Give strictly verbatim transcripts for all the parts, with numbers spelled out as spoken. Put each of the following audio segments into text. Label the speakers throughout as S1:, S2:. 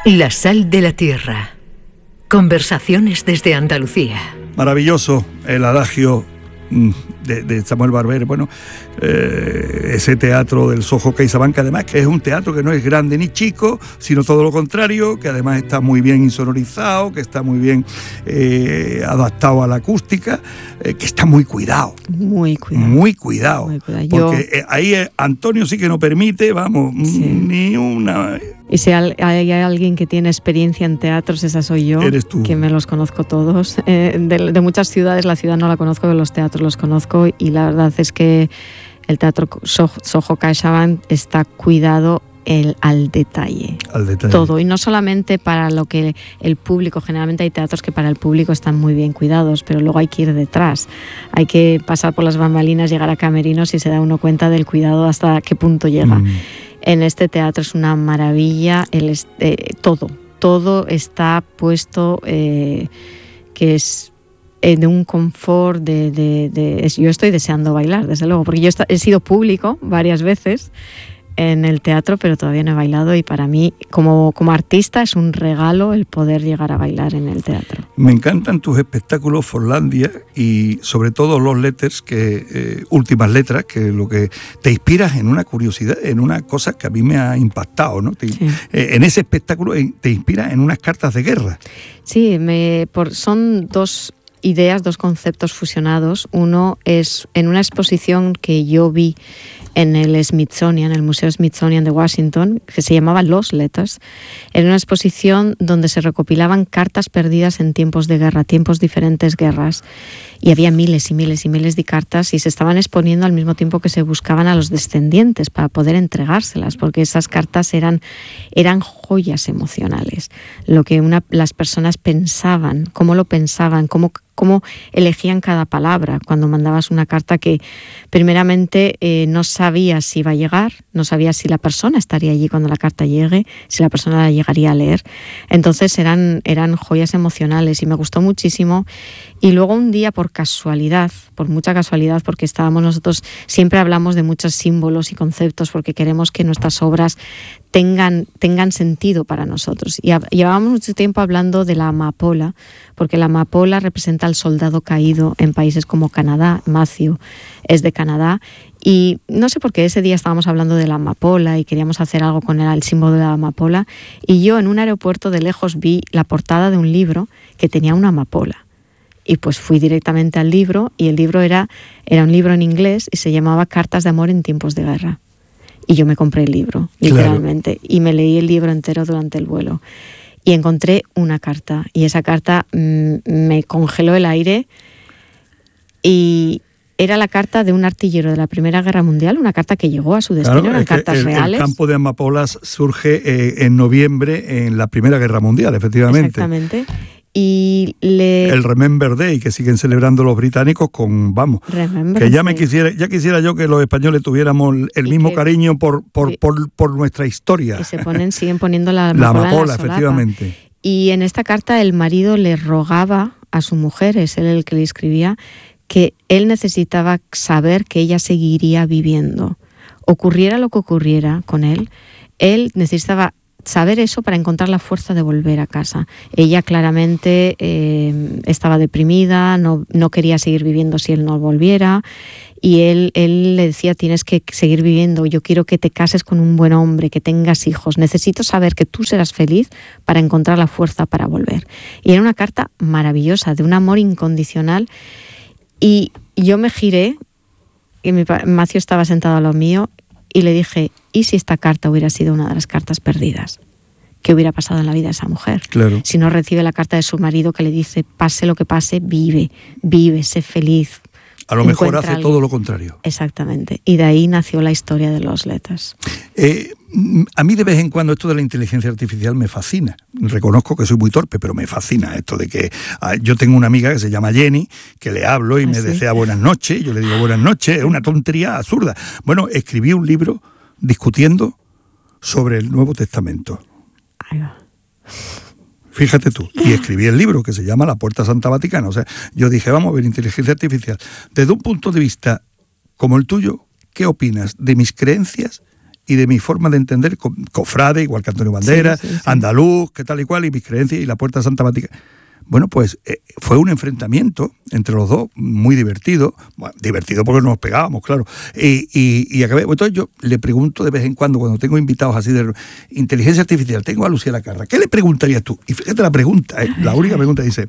S1: La sal de la tierra. Conversaciones desde Andalucía.
S2: Maravilloso el adagio de, de Samuel Barber. Bueno, eh, ese teatro del Soho CaixaBank, además que es un teatro que no es grande ni chico, sino todo lo contrario, que además está muy bien insonorizado, que está muy bien eh, adaptado a la acústica, eh, que está muy cuidado.
S3: Muy cuidado.
S2: Muy cuidado. Muy cuidado. Porque
S3: Yo...
S2: eh, ahí eh, Antonio sí que no permite, vamos, sí. ni una...
S3: Y si hay alguien que tiene experiencia en teatros, esa soy yo.
S2: Eres tú.
S3: Que me los conozco todos. Eh, de, de muchas ciudades, la ciudad no la conozco, pero los teatros los conozco. Y la verdad es que el teatro Soho CaixaBank está cuidado el, al detalle.
S2: Al detalle.
S3: Todo. Y no solamente para lo que el público, generalmente hay teatros que para el público están muy bien cuidados, pero luego hay que ir detrás. Hay que pasar por las bambalinas, llegar a camerinos y se da uno cuenta del cuidado hasta qué punto llega. Mm. En este teatro es una maravilla, el, eh, todo, todo está puesto eh, que es eh, de un confort, de, de, de es, yo estoy deseando bailar, desde luego, porque yo he sido público varias veces en el teatro, pero todavía no he bailado y para mí, como, como artista, es un regalo el poder llegar a bailar en el teatro.
S2: Me encantan tus espectáculos Forlandia y sobre todo los letters, que eh, últimas letras, que lo que te inspiras en una curiosidad, en una cosa que a mí me ha impactado, ¿no? Te, sí. eh, en ese espectáculo te inspiras en unas cartas de guerra.
S3: Sí, me, por, son dos ideas, dos conceptos fusionados. Uno es en una exposición que yo vi en el Smithsonian, el Museo Smithsonian de Washington, que se llamaba Los Letters. Era una exposición donde se recopilaban cartas perdidas en tiempos de guerra, tiempos diferentes guerras, y había miles y miles y miles de cartas y se estaban exponiendo al mismo tiempo que se buscaban a los descendientes para poder entregárselas, porque esas cartas eran, eran joyas emocionales, lo que una, las personas pensaban, cómo lo pensaban, cómo cómo elegían cada palabra cuando mandabas una carta que primeramente eh, no sabías si iba a llegar, no sabías si la persona estaría allí cuando la carta llegue, si la persona la llegaría a leer. Entonces eran, eran joyas emocionales y me gustó muchísimo. Y luego un día, por casualidad, por mucha casualidad, porque estábamos nosotros, siempre hablamos de muchos símbolos y conceptos porque queremos que nuestras obras tengan, tengan sentido para nosotros. Y a, llevábamos mucho tiempo hablando de la amapola, porque la amapola representa al soldado caído en países como Canadá. Matthew es de Canadá. Y no sé por qué ese día estábamos hablando de la amapola y queríamos hacer algo con el, el símbolo de la amapola. Y yo en un aeropuerto de lejos vi la portada de un libro que tenía una amapola. Y pues fui directamente al libro y el libro era, era un libro en inglés y se llamaba Cartas de amor en tiempos de guerra. Y yo me compré el libro, literalmente, claro. Y me leí el libro entero durante el vuelo. Y encontré una carta y esa carta mmm, me congeló el aire y era la carta de un artillero de la Primera Guerra Mundial, una carta que llegó a su destino, claro, eran cartas
S2: el,
S3: reales.
S2: El campo de amapolas surge eh, en noviembre en la Primera Guerra Mundial, efectivamente.
S3: Exactamente. Y le...
S2: el Remember Day que siguen celebrando los británicos con, vamos,
S3: Remember
S2: que ya me
S3: Day.
S2: quisiera, ya quisiera yo que los españoles tuviéramos el
S3: y
S2: mismo
S3: que,
S2: cariño por, por, por, por nuestra historia.
S3: Y se ponen, siguen poniendo la amapola,
S2: la amapola,
S3: en la
S2: efectivamente.
S3: Y en esta carta el marido le rogaba a su mujer, es él el que le escribía, que él necesitaba saber que ella seguiría viviendo. Ocurriera lo que ocurriera con él, él necesitaba saber eso para encontrar la fuerza de volver a casa. Ella claramente eh, estaba deprimida, no, no quería seguir viviendo si él no volviera, y él, él le decía, tienes que seguir viviendo, yo quiero que te cases con un buen hombre, que tengas hijos, necesito saber que tú serás feliz para encontrar la fuerza para volver. Y era una carta maravillosa, de un amor incondicional, y yo me giré, y mi Matthew estaba sentado a lo mío, y le dije, ¿y si esta carta hubiera sido una de las cartas perdidas? ¿Qué hubiera pasado en la vida de esa mujer?
S2: Claro.
S3: Si no recibe la carta de su marido que le dice, pase lo que pase, vive, vive, sé feliz.
S2: A lo mejor hace algo. Todo lo contrario.
S3: Exactamente. Y de ahí nació la historia de Los Letters.
S2: Eh, a mí de vez en cuando esto de la inteligencia artificial me fascina. Reconozco que soy muy torpe, pero me fascina esto de que ah, yo tengo una amiga que se llama Jenny, que le hablo y ¿Ah, me sí? desea buenas noches, yo le digo buenas noches, es una tontería absurda. Bueno, escribí un libro discutiendo sobre el Nuevo Testamento.
S3: Ahí va.
S2: Fíjate tú, y escribí el libro que se llama La Puerta Santa Vaticana. O sea, yo dije, vamos a ver, inteligencia artificial. Desde un punto de vista como el tuyo, ¿qué opinas de mis creencias y de mi forma de entender, co- cofrade, igual que Antonio Banderas, sí, sí, sí. andaluz, que tal y cual, y mis creencias, y la Puerta de Santa Mática. Bueno, pues eh, fue un enfrentamiento entre los dos, muy divertido, bueno, divertido porque nos pegábamos, claro, y, y, y acabé. Entonces yo le pregunto de vez en cuando, cuando tengo invitados así de inteligencia artificial, tengo a Lucía Lacarra, ¿qué le preguntarías tú? Y fíjate la pregunta, eh, la única pregunta dice,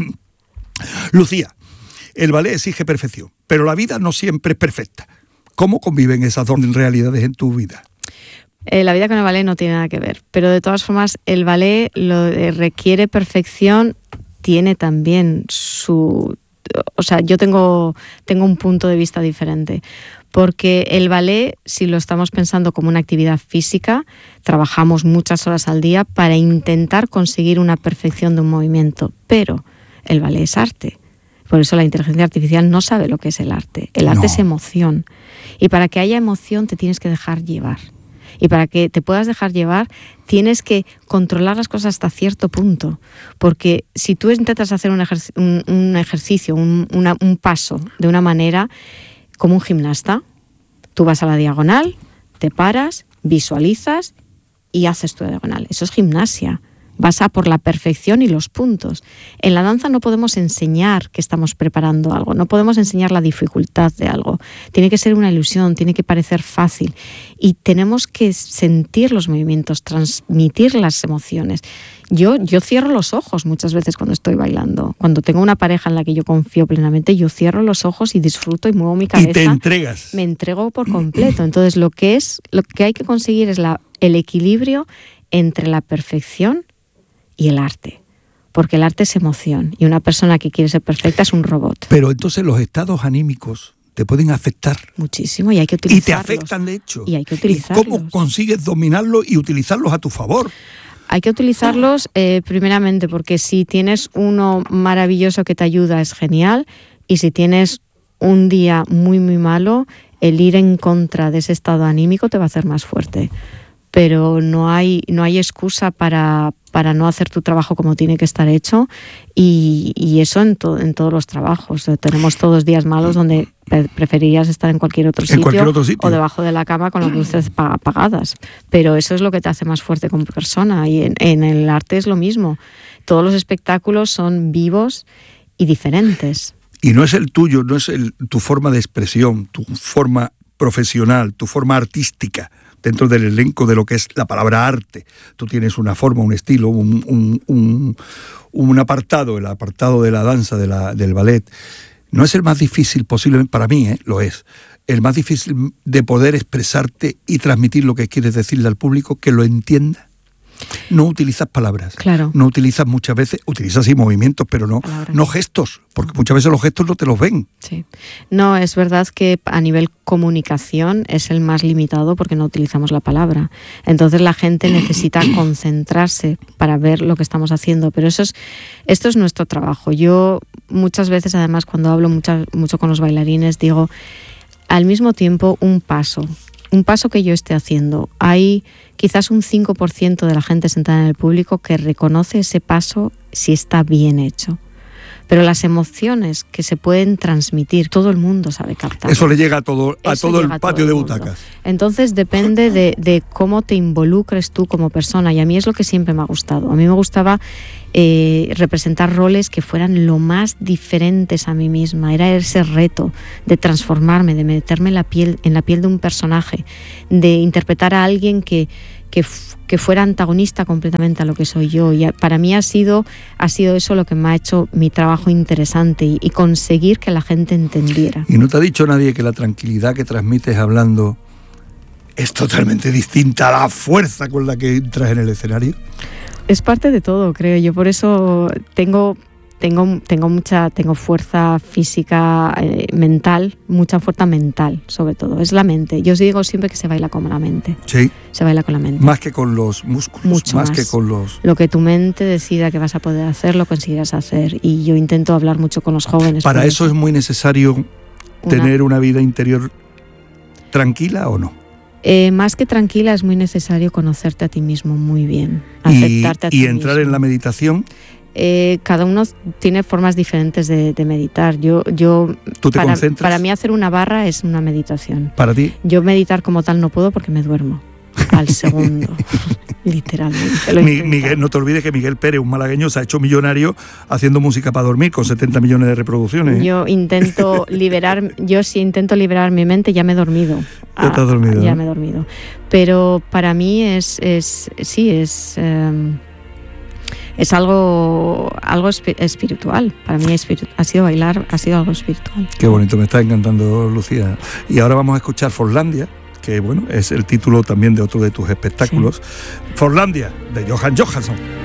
S2: Lucía, el ballet exige perfección, pero la vida no siempre es perfecta. ¿Cómo conviven esas dos realidades en tu vida?
S3: Eh, la vida con el ballet no tiene nada que ver, pero de todas formas el ballet lo eh, requiere perfección. Tiene también su... O sea, yo tengo, tengo un punto de vista diferente, porque el ballet, si lo estamos pensando como una actividad física, trabajamos muchas horas al día para intentar conseguir una perfección de un movimiento, pero el ballet es arte. Por eso la inteligencia artificial no sabe lo que es el arte. El arte no. es emoción. Y para que haya emoción te tienes que dejar llevar. Y para que te puedas dejar llevar, tienes que controlar las cosas hasta cierto punto. Porque si tú intentas hacer un, ejerc- un, un ejercicio, un, una, un paso de una manera como un gimnasta, tú vas a la diagonal, te paras, visualizas y haces tu diagonal. Eso es gimnasia. Vas a por la perfección y los puntos. En la danza no podemos enseñar que estamos preparando algo, no podemos enseñar la dificultad de algo. Tiene que ser una ilusión, tiene que parecer fácil. Y tenemos que sentir los movimientos, transmitir las emociones. Yo, yo cierro los ojos muchas veces cuando estoy bailando. Cuando tengo una pareja en la que yo confío plenamente, yo cierro los ojos y disfruto y muevo mi cabeza.
S2: Y te entregas.
S3: Me entrego por completo. Entonces lo que, es, lo que hay que conseguir es la, el equilibrio entre la perfección y el arte, porque el arte es emoción y una persona que quiere ser perfecta es un robot.
S2: Pero entonces los estados anímicos te pueden afectar
S3: muchísimo y hay que utilizarlos.
S2: Y te afectan de hecho.
S3: Y hay que utilizarlos.
S2: ¿Y cómo consigues dominarlos y utilizarlos a tu favor?
S3: Hay que utilizarlos eh, primeramente porque si tienes uno maravilloso que te ayuda es genial, y si tienes un día muy muy malo, el ir en contra de ese estado anímico te va a hacer más fuerte. Pero no hay, no hay excusa para, para no hacer tu trabajo como tiene que estar hecho, y, y eso en, to, en todos los trabajos. Tenemos todos días malos donde preferirías estar en cualquier otro, sitio,
S2: cualquier otro sitio o
S3: debajo de la cama con las luces apagadas, pero eso es lo que te hace más fuerte como persona, y en, en el arte es lo mismo. Todos los espectáculos son vivos y diferentes.
S2: Y no es el tuyo, no es el, tu forma de expresión, tu forma profesional, tu forma artística, dentro del elenco de lo que es la palabra arte. Tú tienes una forma, un estilo, un, un, un, un apartado, el apartado de la danza, de la, del ballet. No es el más difícil, posiblemente para mí, ¿eh? Lo es. El más difícil de poder expresarte y transmitir lo que quieres decirle al público, que lo entienda. No utilizas palabras,
S3: claro.
S2: No utilizas muchas veces, utilizas sí movimientos, pero no, no gestos, porque muchas veces los gestos no te los ven.
S3: Sí. No, es verdad que a nivel comunicación es el más limitado porque no utilizamos la palabra. Entonces la gente necesita concentrarse para ver lo que estamos haciendo, pero eso es, esto es nuestro trabajo. Yo muchas veces, además, cuando hablo mucho, mucho con los bailarines, digo, al mismo tiempo, un paso. Un paso que yo esté haciendo, hay quizás un cinco por ciento de la gente sentada en el público que reconoce ese paso si está bien hecho. Pero las emociones que se pueden transmitir, todo el mundo sabe captar.
S2: Eso le llega a todo, a todo el patio de butacas.
S3: Entonces depende de, de cómo te involucres tú como persona, y a mí es lo que siempre me ha gustado. A mí me gustaba eh, representar roles que fueran lo más diferentes a mí misma. Era ese reto de transformarme, de meterme en la piel, en la piel de un personaje, de interpretar a alguien que Que, que fuera antagonista completamente a lo que soy yo. Y para mí ha sido, ha sido eso lo que me ha hecho mi trabajo interesante, y, y conseguir que la gente entendiera.
S2: ¿Y no te ha dicho nadie que la tranquilidad que transmites hablando es totalmente distinta a la fuerza con la que entras en el escenario?
S3: Es parte de todo, creo yo. Por eso tengo... Tengo, tengo mucha tengo fuerza física, eh, mental, mucha fuerza mental, sobre todo. Es la mente. Yo os digo siempre que se baila con la mente.
S2: Sí.
S3: Se baila con la mente.
S2: Más que con los músculos.
S3: Mucho
S2: más,
S3: más
S2: que con los...
S3: Lo que tu mente decida que vas a poder hacer, lo conseguirás hacer. Y yo intento hablar mucho con los jóvenes.
S2: ¿Para eso es muy necesario una... tener una vida interior tranquila o no?
S3: Eh, más que tranquila, es muy necesario conocerte a ti mismo muy bien. Aceptarte
S2: y,
S3: a ti
S2: y entrar
S3: mismo.
S2: En la meditación.
S3: Eh, cada uno tiene formas diferentes de, de meditar. Yo, yo
S2: ¿Tú te
S3: para,
S2: concentras?
S3: para mí hacer una barra es una meditación.
S2: ¿Para ti?
S3: Yo meditar como tal no puedo porque me duermo. al segundo. Literalmente.
S2: Mi, Miguel, no te olvides que Miguel Pérez, un malagueño, se ha hecho millonario haciendo música para dormir con setenta millones de reproducciones.
S3: Yo intento liberar, yo sí intento liberar mi mente, ya me he dormido.
S2: Ya te has dormido.
S3: Ah, ya
S2: ¿no?
S3: me he dormido. Pero para mí es, es sí, es... Um, es algo algo espiritual. Para mí espiritu- ha sido bailar, ha sido algo espiritual.
S2: Qué bonito, me está encantando, Lucía. Y ahora vamos a escuchar Forlandia, que bueno, es el título también de otro de tus espectáculos. Sí. Forlandia, de Johan Johansson.